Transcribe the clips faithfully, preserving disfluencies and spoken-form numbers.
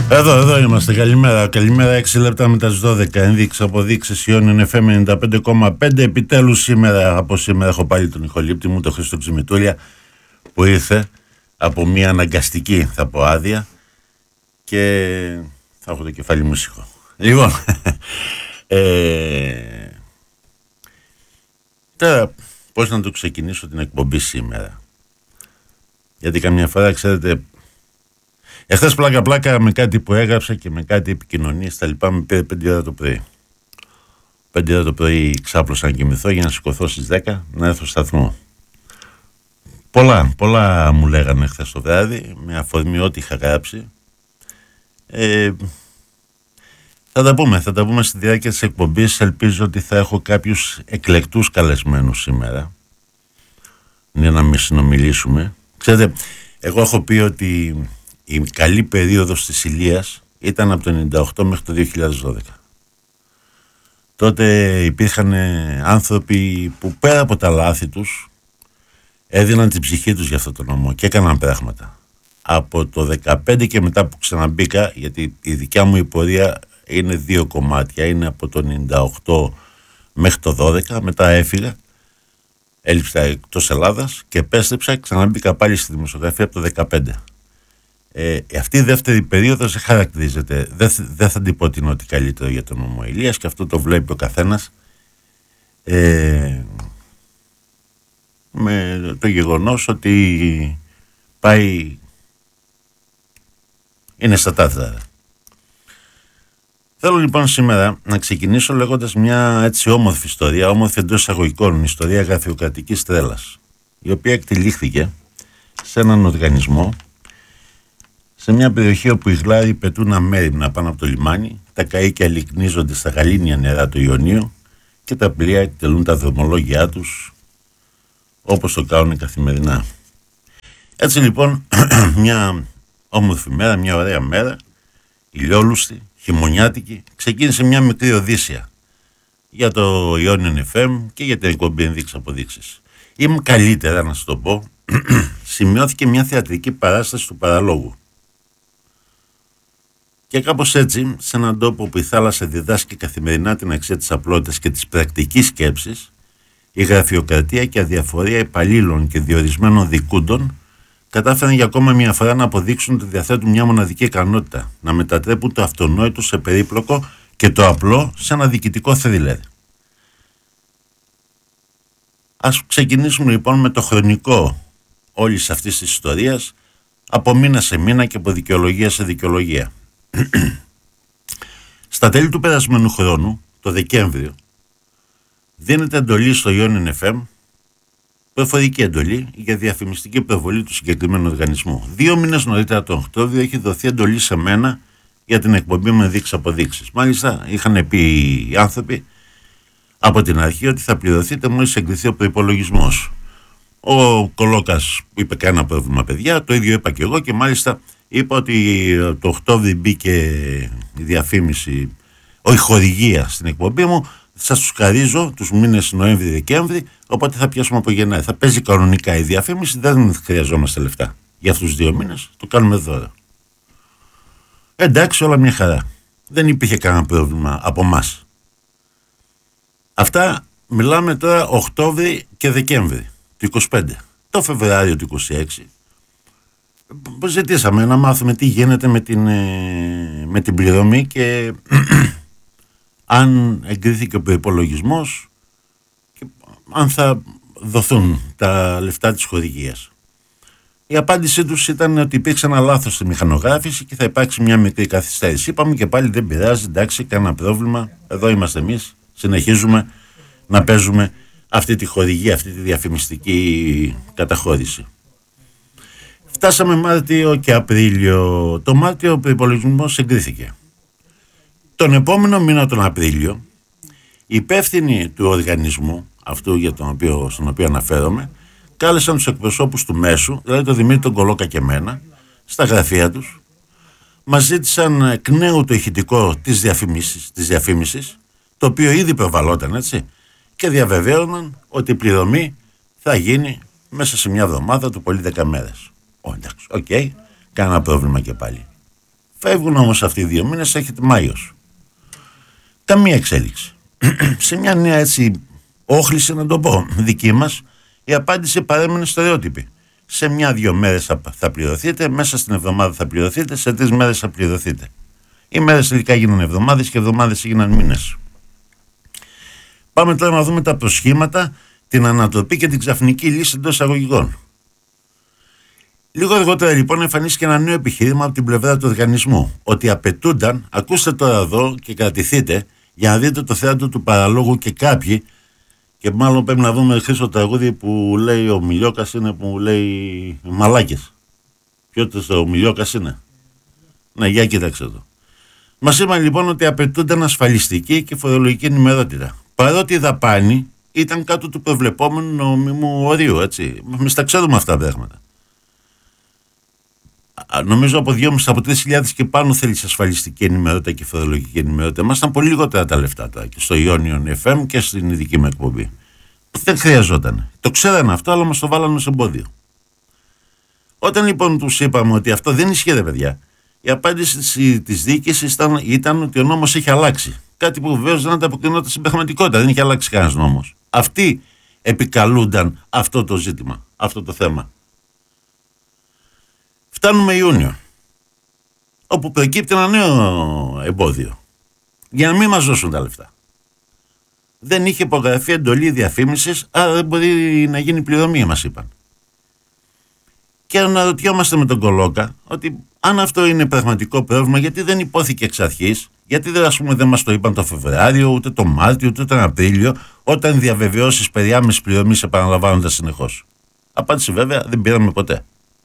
Εδώ, εδώ είμαστε. Καλημέρα. Καλημέρα, έξι λεπτά μετά τις δώδεκα. Ενδείξεις, αποδείξεις, Ιόνιν εφ εμ ενενήντα πέντε κόμμα πέντε. Επιτέλους σήμερα, από σήμερα, έχω πάλι τον ηχολήπτη μου, τον Χρήστο Τσιμητούλια, που ήρθε από μια αναγκαστική, θα πω, άδεια, και θα έχω το κεφάλι μου ήσυχο. Λοιπόν, ε, τώρα πώς να το ξεκινήσω την εκπομπή σήμερα? Γιατί καμιά φορά, ξέρετε, εχθές πλάκα πλάκα με κάτι που έγραψα και με κάτι επικοινωνίες τα λοιπά, με πήρε πέντε ώρα το πρωί. Πέντε ώρα το πρωί ξάπλωσα να κοιμηθώ για να σηκωθώ στις δέκα να έρθω στο σταθμό. Πολλά, πολλά μου λέγανε χθες το βράδυ, με αφορμή ό,τι είχα γράψει. Ε, θα τα πούμε, θα τα πούμε στη διάρκεια της εκπομπής. Ελπίζω ότι θα έχω κάποιους εκλεκτούς καλεσμένους σήμερα, για να μην συνομιλήσουμε. Ξέρετε, εγώ έχω πει ότι η καλή περίοδος της Ηλίας ήταν από το ενενήντα οκτώ μέχρι το δύο χιλιάδες δώδεκα. Τότε υπήρχαν άνθρωποι που πέρα από τα λάθη τους έδιναν την ψυχή τους για αυτό το νόμο και έκαναν πράγματα. Από το δεκαπέντε και μετά που ξαναμπήκα, γιατί η δικιά μου η πορεία είναι δύο κομμάτια, είναι από το ενενήντα οκτώ μέχρι το δώδεκα, μετά έφυγα, έλειψα εκτός Ελλάδας και επέστρεψα, ξαναμπήκα πάλι στη δημοσιογραφία από το δεκαπέντε. Ε, αυτή η δεύτερη περίοδος δεν χαρακτηρίζεται, δεν, δεν θα την πω ότι είναι ότι καλύτερο για τον νόμο Ηλίας, και αυτό το βλέπει ο καθένας, ε, με το γεγονός ότι πάει, είναι στα τάθρα. Θέλω λοιπόν σήμερα να ξεκινήσω λέγοντας μια έτσι όμορφη ιστορία, όμορφη εντός εισαγωγικών, ιστορία γραφειοκρατικής τρέλας, η οποία εκτελήχθηκε σε έναν οργανισμό, σε μια περιοχή όπου οι γλάροι πετούν αμέριμνα πάνω από το λιμάνι, τα καΐκια λυκνίζονται στα γαλήνια νερά του Ιωνίου και τα πλοία εκτελούν τα δρομολόγια τους όπως το κάνουν καθημερινά. Έτσι λοιπόν, μια όμορφη μέρα, μια ωραία μέρα, ηλιόλουστη, χειμωνιάτικη, ξεκίνησε μια μικρή οδύσσια για το Ιόνιν εφ εμ και για την εκπομπή Ενδείξεις Αποδείξεις. Είμαι καλύτερα να σας το πω, σημειώθηκε μια θεατρική παράσταση του παραλόγου. Και κάπως έτσι, σε έναν τόπο που η θάλασσα διδάσκει καθημερινά την αξία της απλότητας και της πρακτικής σκέψης, η γραφειοκρατία και αδιαφορία υπαλλήλων και διορισμένων δικούντων κατάφεραν για ακόμα μια φορά να αποδείξουν ότι διαθέτουν μια μοναδική ικανότητα, να μετατρέπουν το αυτονόητο σε περίπλοκο και το απλό σε ένα διοικητικό θρίλερ. Ας ξεκινήσουμε λοιπόν με το χρονικό όλης αυτής της ιστορίας, από μήνα σε μήνα και από δικαιολογία σε δικαιολογία. Στα τέλη του περασμένου χρόνου, το Δεκέμβριο, δίνεται εντολή στο Ιόνιν εφ εμ, προφορική εντολή για διαφημιστική προβολή του συγκεκριμένου οργανισμού. Δύο μήνες νωρίτερα, τον Οκτώβριο, έχει δοθεί εντολή σε μένα για την εκπομπή με Ενδείξεις Αποδείξεις. Μάλιστα, είχαν πει οι άνθρωποι από την αρχή ότι θα πληρωθείτε μόλις εγκριθεί ο προϋπολογισμός. Ο Κολόκας είπε κανένα πρόβλημα, παιδιά, το ίδιο είπα και εγώ, και μάλιστα είπα ότι το Οκτώβριο μπήκε η διαφήμιση, όχι χορηγία στην εκπομπή μου. Σας τους χαρίζω τους μήνες Νοέμβρη-Δεκέμβρη, οπότε θα πιάσουμε από Γενάρη. Θα παίζει κανονικά η διαφήμιση, δεν χρειαζόμαστε λεφτά για αυτούς τους δύο μήνες, το κάνουμε δώρο. Εντάξει, όλα μια χαρά. Δεν υπήρχε κανένα πρόβλημα από εμάς. Αυτά μιλάμε τώρα Οκτώβρη και Δεκέμβρη του είκοσι πέντε. Το Φεβρουάριο του είκοσι έξι ζητήσαμε να μάθουμε τι γίνεται με την, με την πληρωμή και αν εγκρίθηκε ο προϋπολογισμός και αν θα δοθούν τα λεφτά της χορηγίας. Η απάντησή τους ήταν ότι υπήρξε ένα λάθος στη μηχανογράφηση και θα υπάρξει μια μικρή καθυστέρηση. Είπαμε και πάλι δεν πειράζει, εντάξει, κανένα πρόβλημα, εδώ είμαστε εμείς, συνεχίζουμε να παίζουμε αυτή τη χορηγία, αυτή τη διαφημιστική καταχώρηση. Φτάσαμε Μάρτιο και Απρίλιο. Το Μάρτιο ο προϋπολογισμός εγκρίθηκε. Τον επόμενο μήνα, τον Απρίλιο, οι υπεύθυνοι του οργανισμού, αυτού για τον οποίο, στον οποίο αναφέρομαι, κάλεσαν τους εκπροσώπους του μέσου, δηλαδή τον Δημήτρη τον Κολόκα και εμένα, στα γραφεία τους, μας ζήτησαν εκ νέου το ηχητικό της διαφήμισης, της διαφήμισης, το οποίο ήδη προβαλόταν, έτσι, και διαβεβαίωναν ότι η πληρωμή θα γίνει μέσα σε μια εβδομάδα, του πολύ δέκα μέρες. Ω, εντάξει, οκ, okay, κανένα πρόβλημα και πάλι. Φεύγουν όμως αυτοί οι δύο μήνες, έχετε Μάιος. Καμία εξέλιξη. Σε μια νέα έτσι όχληση, να το πω, δική μας, η απάντηση παρέμεινε στερεότυπη. Σε μια-δυο μέρες θα πληρωθείτε, μέσα στην εβδομάδα θα πληρωθείτε, σε τρεις μέρες θα πληρωθείτε. Οι μέρες τελικά γίνανε εβδομάδες και εβδομάδες έγιναν μήνες. Πάμε τώρα να δούμε τα προσχήματα, την ανατροπή και την ξαφνική λύση εντός εισαγωγικών. Λίγο αργότερα λοιπόν εμφανίστηκε ένα νέο επιχείρημα από την πλευρά του οργανισμού, ότι απαιτούνταν, ακούστε τώρα εδώ και κρατηθείτε, για να δείτε το θέατρο του παραλόγου και κάποιοι, και μάλλον πρέπει να δούμε χρήσιμο τραγούδι που λέει ο Μιλιόκας είναι, που λέει μαλάκες. Ποιο το ο Μιλιόκας είναι? Ναι, για κοίταξε εδώ. Μας είπαν λοιπόν ότι απαιτούνταν ασφαλιστική και φορολογική ενημερότητα. Παρότι η δαπάνη ήταν κάτω του προβλεπόμενου νομίμου ορίου, έτσι. Εμείς τα ξέρουμε αυτά τα πράγματα. Νομίζω από δυόμισι από τρεις χιλιάδες και πάνω θέλει ασφαλιστική ενημερότητα και φορολογική ενημερότητα. Μας ήταν πολύ λιγότερα τα λεφτά τώρα και στο Ionion εφ εμ και στην ειδική μου εκπομπή. Δεν χρειαζόταν. Το ξέρανε αυτό, αλλά μας το βάλανε ως εμπόδιο. Όταν λοιπόν τους είπαμε ότι αυτό δεν ισχύει, παιδιά, η απάντηση της διοίκησης ήταν, ήταν ότι ο νόμος έχει αλλάξει. Κάτι που βεβαίως δεν ανταποκρινόταν στην πραγματικότητα. Δεν είχε αλλάξει κανένας νόμος. Αυτοί επικαλούνταν αυτό το ζήτημα, αυτό το θέμα. Φτάνουμε Ιούνιο, όπου προκύπτει ένα νέο εμπόδιο, για να μην μας δώσουν τα λεφτά. Δεν είχε υπογραφεί εντολή διαφήμισης, άρα δεν μπορεί να γίνει πληρωμή, μας είπαν. Και αναρωτιόμαστε με τον Κολόκα ότι αν αυτό είναι πραγματικό πρόβλημα, γιατί δεν υπόθηκε εξ αρχής, γιατί δεν, ας πούμε, δεν μας το είπαν το Φεβρουάριο, ούτε το Μάρτιο, ούτε τον Απρίλιο, όταν διαβεβαιώσεις περί άμεσης πληρωμής επαναλαμβάνονται συνεχώς. Απάντηση βέβαια δεν πήραμε ποτέ.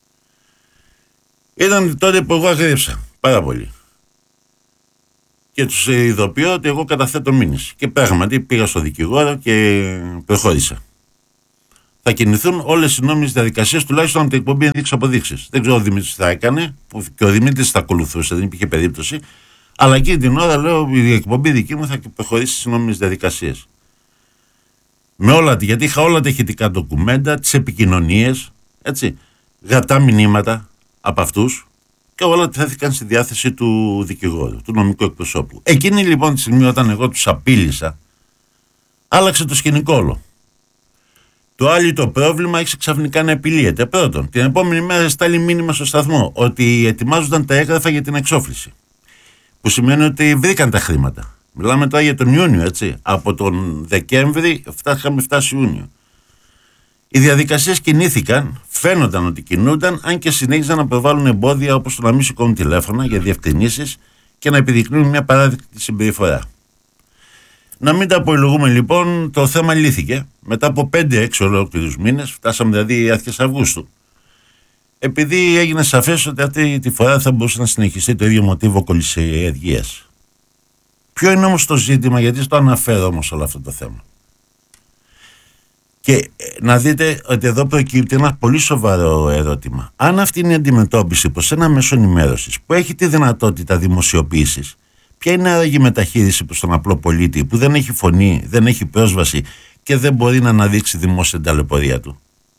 Ήταν τότε που εγώ αγρίεψα πάρα πολύ. Και τους ειδοποιώ ότι εγώ καταθέτω μήνυση. Και πράγματι πήγα στο δικηγόρο και προχώρησα. Θα κινηθούν όλες οι νόμιμες διαδικασίες, τουλάχιστον από την εκπομπή ενδείξεις αποδείξεις. Δεν ξέρω ο Δημήτρης τι θα έκανε, που και ο Δημήτρης θα ακολουθούσε, δεν υπήρχε περίπτωση. Αλλά εκείνη την ώρα λέω: η εκπομπή δική μου θα προχωρήσει στις νόμιμες διαδικασίες. Με όλα, γιατί είχα όλα τα ηχητικά ντοκουμέντα, τις επικοινωνίες, έτσι, γραπτά μηνύματα από αυτούς και όλα τέθηκαν στη διάθεση του δικηγόρου, του νομικού εκπροσώπου. Εκείνη λοιπόν τη στιγμή, όταν εγώ τους απείλησα, άλλαξε το σκηνικό όλο. Το άλλο το πρόβλημα έχει ξαφνικά να επιλύεται. Πρώτον, την επόμενη μέρα στάλει μήνυμα στο σταθμό ότι ετοιμάζονταν τα έγγραφα για την εξόφληση. Που σημαίνει ότι βρήκαν τα χρήματα. Μιλάμε τώρα για τον Ιούνιο, έτσι. Από τον Δεκέμβρη είχαμε φτάσει Ιούνιο. Οι διαδικασίες κινήθηκαν, φαίνονταν ότι κινούνταν, αν και συνέχιζαν να προβάλλουν εμπόδια όπως το να μην σηκώνουν τηλέφωνα για διευκρινήσεις και να επιδεικνύουν μια παράδειγμα συμπεριφορά. Να μην τα απολογούμε λοιπόν, το θέμα λύθηκε. Μετά από πέντε έξι ολόκληρους μήνες, φτάσαμε δηλαδή αρχές Αυγούστου. Επειδή έγινε σαφές ότι αυτή τη φορά θα μπορούσε να συνεχιστεί το ίδιο μοτίβο κολυσιεργίας. Ποιο είναι όμως το ζήτημα, γιατί το αναφέρω όμως όλο αυτό το θέμα. Και να δείτε ότι εδώ προκύπτει ένα πολύ σοβαρό ερώτημα. Αν αυτή είναι η αντιμετώπιση προς ένα μέσο ενημέρωσης που έχει τη δυνατότητα δημοσιοποίησης, ποια είναι άραγε η μεταχείριση προς τον απλό πολίτη που δεν έχει φωνή, δεν έχει πρόσβαση και δεν μπορεί να αναδείξει δημόσια την ταλαιπωρία του?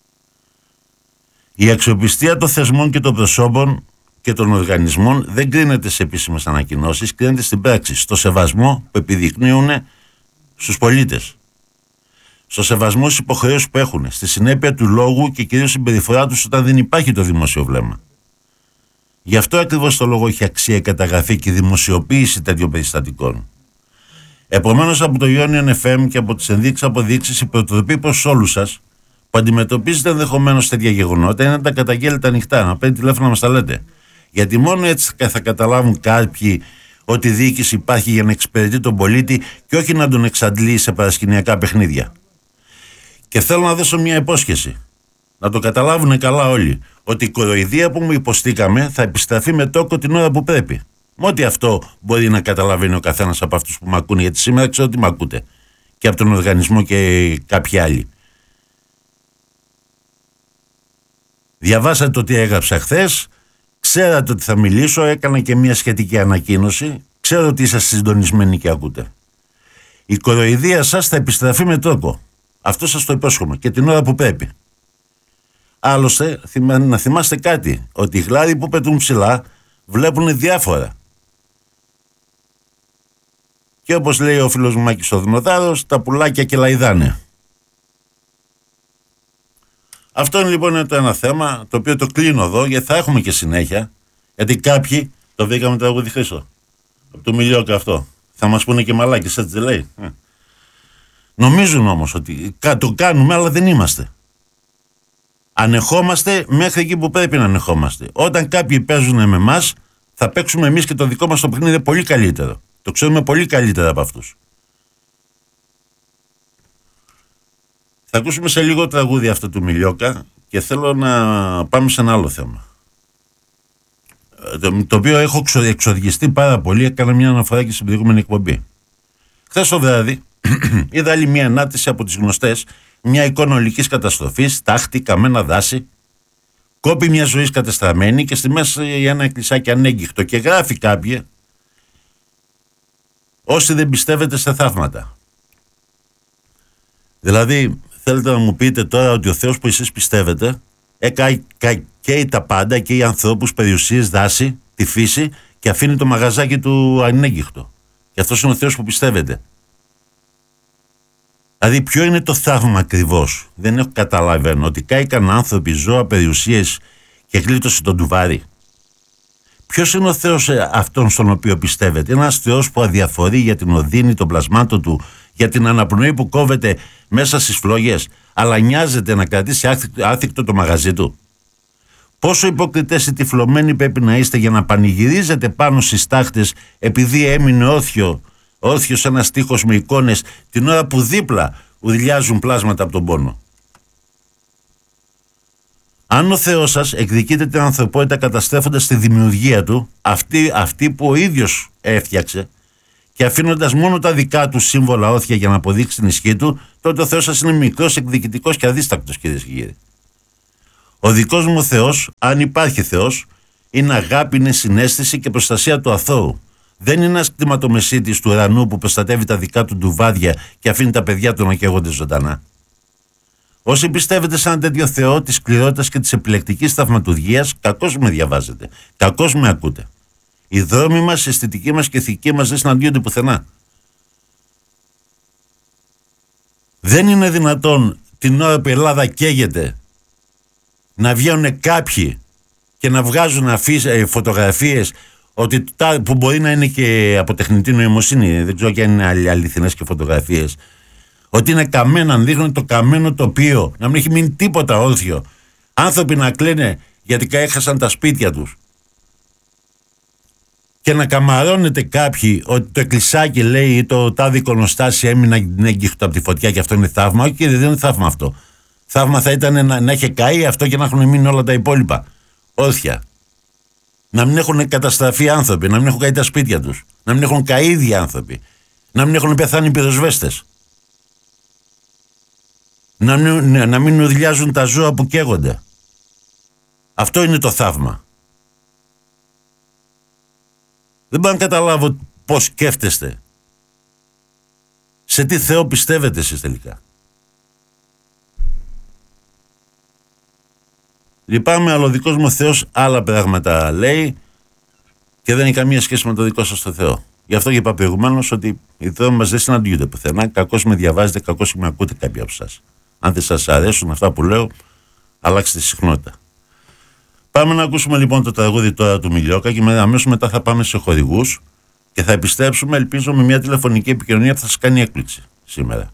Η αξιοπιστία των θεσμών και των προσώπων και των οργανισμών δεν κρίνεται σε επίσημες ανακοινώσεις, κρίνεται στην πράξη, στο σεβασμό που επιδεικνύουν στους πολίτες. Στο σεβασμό στις υποχρεώσεις που έχουν, στη συνέπεια του λόγου και κυρίως συμπεριφορά τους όταν δεν υπάρχει το δημόσιο βλέμμα. Γι' αυτό ακριβώς το λόγο έχει αξία η καταγραφή και η δημοσιοποίηση τέτοιων περιστατικών. Επομένως, από το Ionion εφ εμ και από τις ενδείξεις αποδείξεις, η προτροπή προς όλους σας που αντιμετωπίζετε ενδεχομένως τέτοια γεγονότα είναι να τα καταγγέλλετε ανοιχτά, να παίρνετε τηλέφωνο να μας τα λέτε. Γιατί μόνο έτσι θα καταλάβουν κάποιοι ότι η διοίκηση υπάρχει για να εξυπηρετεί τον πολίτη και όχι να τον εξαντλεί σε παρασκηνιακά παιχνίδια. Και θέλω να δώσω μια υπόσχεση, να το καταλάβουν καλά όλοι, ότι η κοροϊδία που μου υποστήκαμε θα επιστραφεί με τόκο την ώρα που πρέπει. Με ό,τι αυτό μπορεί να καταλαβαίνει ο καθένας από αυτούς που με ακούνε, γιατί σήμερα ξέρω ότι με ακούτε και από τον οργανισμό και κάποιοι άλλοι. Διαβάσατε το τι έγραψα χθες, ξέρατε ότι θα μιλήσω, έκανα και μια σχετική ανακοίνωση, ξέρω ότι είσαστε συντονισμένοι και ακούτε. Η κοροϊδία σας θα επιστραφεί με τόκο. Αυτό σας το υπόσχομαι και την ώρα που πρέπει. Άλλωστε, να θυμάστε κάτι, ότι οι γλάροι που πετούν ψηλά βλέπουν διάφορα. Και όπως λέει ο φίλος μου Μάκης ο Δημοτάρος, τα πουλάκια και λαϊδάνε. Αυτό είναι λοιπόν είναι το ένα θέμα, το οποίο το κλείνω εδώ, γιατί θα έχουμε και συνέχεια. Γιατί κάποιοι, το βρήκαμε το τραγούδι Χρήστο, από το Μιλιόκα αυτό, θα μας πούνε και μαλάκες, έτσι δεν λέει. Ε. Νομίζουν όμως ότι το κάνουμε, αλλά δεν είμαστε. Ανεχόμαστε μέχρι εκεί που πρέπει να ανεχόμαστε. Όταν κάποιοι παίζουν με εμάς, θα παίξουμε εμείς και το δικό μας το παιχνίδι πολύ καλύτερο. Το ξέρουμε πολύ καλύτερα από αυτούς. Θα ακούσουμε σε λίγο τραγούδι αυτό του Μιλιόκα και θέλω να πάμε σε ένα άλλο θέμα. Το, το οποίο έχω εξοργιστεί πάρα πολύ, έκανα μια αναφορά και στην προηγούμενη εκπομπή. Χθες το βράδυ είδα άλλη μια ανάρτηση από τις γνωστές, μια εικόνα ολικής καταστροφής, τάχτη, καμένα δάση, κόπη μια ζωής κατεστραμμένη και στη μέση ένα εκκλησάκι ανέγκυχτο και γράφει κάποια, όσοι δεν πιστεύετε σε θαύματα. Δηλαδή, θέλετε να μου πείτε τώρα ότι ο Θεός που εσείς πιστεύετε καίει τα πάντα, καίει ανθρώπους, περιουσίες, δάση, τη φύση και αφήνει το μαγαζάκι του ανέγκυχτο. Και αυτός είναι ο Θεός που πιστεύετε. Δηλαδή, ποιο είναι το θαύμα ακριβώς? Δεν έχω καταλαβαίνω ότι κάηκαν άνθρωποι, ζώα, περιουσίες και γλίτωσε τον τουβάρι. Ποιος είναι ο Θεός αυτόν στον οποίο πιστεύετε? Ένας Θεός που αδιαφορεί για την οδύνη των πλασμάτων του, για την αναπνοή που κόβεται μέσα στις φλόγες, αλλά νοιάζεται να κρατήσει άθικτο το μαγαζί του. Πόσο υποκριτές ή τυφλωμένοι πρέπει να είστε για να πανηγυρίζετε πάνω στις τάχτες επειδή έμεινε όρθιο, όρθιος ένας τοίχος με εικόνες την ώρα που δίπλα ουρλιάζουν πλάσματα από τον πόνο. Αν ο Θεός σας εκδικείται την ανθρωπότητα καταστρέφοντας τη δημιουργία του, αυτή, αυτή που ο ίδιος έφτιαξε, και αφήνοντας μόνο τα δικά του σύμβολα όρθια για να αποδείξει την ισχύ του, τότε ο Θεός σας είναι μικρός, εκδικητικός και αδίστακτος, κυρίες και κύριοι. Ο δικός μου Θεός, αν υπάρχει Θεός, είναι αγάπη, είναι συναίσθηση και προστασία του αθώου. Δεν είναι ένας κτηματομεσίτης του ουρανού που προστατεύει τα δικά του ντουβάδια και αφήνει τα παιδιά του να καίγονται ζωντανά. Όσοι πιστεύετε σε έναν τέτοιο Θεό της σκληρότητας και της επιλεκτικής θαυματουργίας, κακώς με διαβάζετε, κακώς με ακούτε. Οι δρόμοι μας, η αισθητική μας και η ηθική μας δεν συναντιόνται πουθενά. Δεν είναι δυνατόν την ώρα που η Ελλάδα καίγεται να βγαίνουν κάποιοι και να βγάζουν αφήσεις, φωτογραφίες ότι, που μπορεί να είναι και από τεχνητή νοημοσύνη, δεν ξέρω και αν είναι αληθινές και φωτογραφίες, ότι είναι καμένα, δείχνουν το καμένο τοπίο, να μην έχει μείνει τίποτα όρθιο. Άνθρωποι να κλαίνε γιατί έχασαν τα σπίτια τους. Και να καμαρώνεται κάποιοι ότι το εκκλησάκι λέει ή το τάδε εικονοστάσι έμεινε έγκυχτο από τη φωτιά και αυτό είναι θαύμα. Όχι, κύριε, δεν είναι θαύμα αυτό. Θαύμα θα ήταν να, να έχει καεί αυτό και να έχουν μείνει όλα τα υπόλοιπα όρθια. Να μην έχουν καταστραφεί άνθρωποι, να μην έχουν καεί τα σπίτια τους, να μην έχουν καεί ίδιοι άνθρωποι, να μην έχουν πεθάνει πυροσβέστες, να μην, να μην ουρλιάζουν τα ζώα που καίγονται. Αυτό είναι το θαύμα. Δεν μπορώ να καταλάβω πώς σκέφτεστε. Σε τι Θεό πιστεύετε εσείς τελικά? Λυπάμαι, αλλά ο δικός μου Θεός άλλα πράγματα λέει και δεν έχει καμία σχέση με το δικό σας το Θεό. Γι' αυτό και είπα προηγουμένως ότι οι δρόμοι μας δεν συναντιούνται πουθενά. Κακώς με διαβάζετε, κακώς με ακούτε κάποιοι από εσάς. Αν δεν σας αρέσουν αυτά που λέω, αλλάξτε τη συχνότητα. Πάμε να ακούσουμε λοιπόν το τραγούδι τώρα του Μιλιόκα και αμέσως μετά θα πάμε σε χορηγούς και θα επιστρέψουμε, ελπίζω, με μια τηλεφωνική επικοινωνία που θα σας κάνει έκπληξη σήμερα.